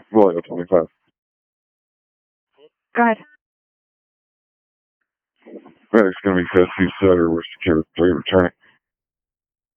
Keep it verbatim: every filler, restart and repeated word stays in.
Volume twenty-five. Go ahead. Right, it's going to be because Steve Sutter was secured three returning.